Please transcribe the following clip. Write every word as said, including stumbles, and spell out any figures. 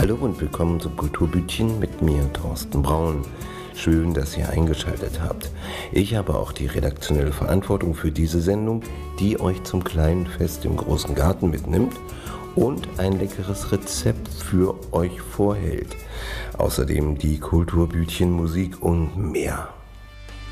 Hallo und willkommen zum Kulturbütchen mit mir, Thorsten Braun. Schön, dass ihr eingeschaltet habt. Ich habe auch die redaktionelle Verantwortung für diese Sendung, die euch zum kleinen Fest im großen Garten mitnimmt und ein leckeres Rezept für euch vorhält. Außerdem die Kulturbütchen, Musik und mehr.